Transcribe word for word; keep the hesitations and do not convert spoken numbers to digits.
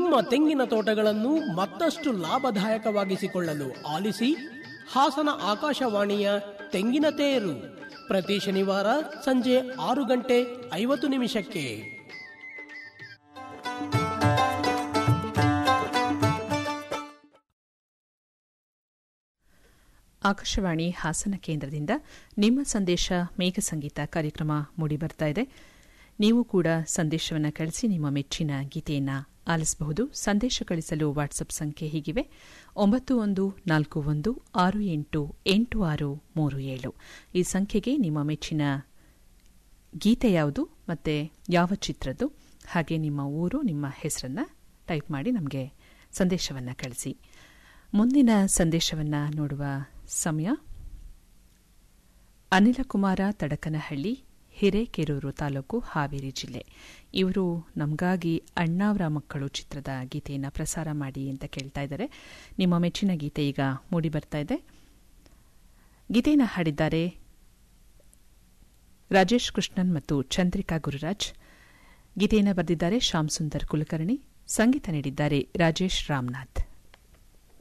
ನಿಮ್ಮ ತೆಂಗಿನ ತೋಟಗಳನ್ನು ಮತ್ತಷ್ಟು ಲಾಭದಾಯಕವಾಗಿಸಿಕೊಳ್ಳಲು ಆಲಿಸಿ ಹಾಸನ ಆಕಾಶವಾಣಿಯ ತೆಂಗಿನ ತೇರು ಪ್ರತಿ ಶನಿವಾರ ಸಂಜೆ ಆರು ಗಂಟೆ ಐವತ್ತು ನಿಮಿಷಕ್ಕೆ. ಆಕಾಶವಾಣಿ ಹಾಸನ ಕೇಂದ್ರದಿಂದ ನಿಮ್ಮ ಸಂದೇಶ ಮೇಘ ಸಂಗೀತ ಕಾರ್ಯಕ್ರಮ ಮೂಡಿಬರ್ತಾ ಇದೆ. ನೀವು ಕೂಡ ಸಂದೇಶವನ್ನು ಕಳಿಸಿ ನಿಮ್ಮ ಮೆಚ್ಚಿನ ಗೀತೆಯನ್ನು ಆಲಿಸಬಹುದು. ಸಂದೇಶ ಕಳಿಸಲು ವಾಟ್ಸಪ್ ಸಂಖ್ಯೆ ಹೀಗಿವೆ: ಒಂಬತ್ತು ಒಂದು ನಾಲ್ಕು ಒಂದು ಆರು ಎಂಟು ಎಂಟು ಆರು ಮೂರು ಏಳು. ಈ ಸಂಖ್ಯೆಗೆ ನಿಮ್ಮ ಮೆಚ್ಚಿನ ಗೀತೆ ಯಾವುದು ಮತ್ತು ಯಾವ ಚಿತ್ರದ್ದು, ಹಾಗೆ ನಿಮ್ಮ ಊರು, ನಿಮ್ಮ ಹೆಸರನ್ನು ಟೈಪ್ ಮಾಡಿ ನಮಗೆ ಸಂದೇಶವನ್ನು ಕಳಿಸಿ. ಮುಂದಿನ ಸಂದೇಶವನ್ನು ನೋಡುವ ಸಮಯ. ಅನಿಲಕುಮಾರ ತಡಕನಹಳ್ಳಿ, ಹಿರೇಕೆರೂರು ತಾಲೂಕು, ಹಾವೇರಿ ಜಿಲ್ಲೆ. ಇವರು ನಮಗಾಗಿ ಅಣ್ಣಾವರ ಮಕ್ಕಳು ಚಿತ್ರದ ಗೀತೆಯನ್ನು ಪ್ರಸಾರ ಮಾಡಿ ಅಂತ ಕೇಳ್ತಾ ಇದ್ದಾರೆ. ನಿಮ್ಮ ಮೆಚ್ಚಿನ ಗೀತೆ ಈಗ ಮೂಡಿ ಬರ್ತಾ ಇದೆ. ಗೀತೆಯನ್ನು ಹಾಡಿದ್ದಾರೆ ರಾಜೇಶ್ ಕೃಷ್ಣನ್ ಮತ್ತು ಚಂದ್ರಿಕಾ ಗುರುರಾಜ್. ಗೀತೆಯನ್ನು ಬರೆದಿದ್ದಾರೆ ಶ್ಯಾಮ್ ಸುಂದರ್ ಕುಲಕರ್ಣಿ. ಸಂಗೀತ ನೀಡಿದ್ದಾರೆ ರಾಜೇಶ್ ರಾಮನಾಥ್.